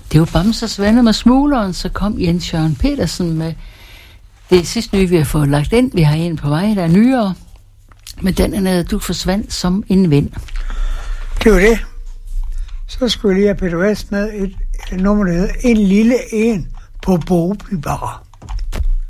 Det var Bamses Venner med Smugleren, så kom Jens Jørgen Petersen med det sidste nye, vi har fået lagt ind. Vi har en på vej, der er nyere. Men den er Du forsvandt som en vind. Det var det. Så skulle jeg lige have Peter West med et nummer, der hedder En lille en på Bobilbar.